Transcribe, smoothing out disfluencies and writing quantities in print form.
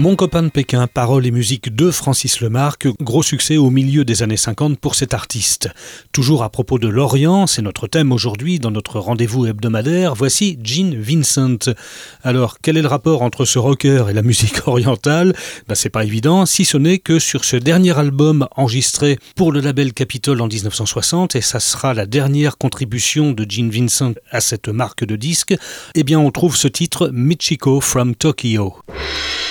Mon copain de Pékin, paroles et musique de Francis Lemarque, gros succès au milieu des années 50 pour cet artiste. Toujours à propos de l'Orient, c'est notre thème aujourd'hui dans notre rendez-vous hebdomadaire, voici Gene Vincent. Alors, quel est le rapport entre ce rocker et la musique orientale ? C'est pas évident, si ce n'est que sur ce dernier album enregistré pour le label Capitol en 1960, et ça sera la dernière contribution de Gene Vincent à cette marque de disques, on trouve ce titre Michiko from Tokyo.